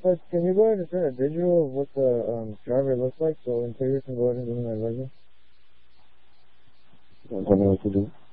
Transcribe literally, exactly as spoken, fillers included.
But can you go ahead and send a digital of what the um, driver looks like so Interior can go ahead and give me my resume? Don't tell me what to do.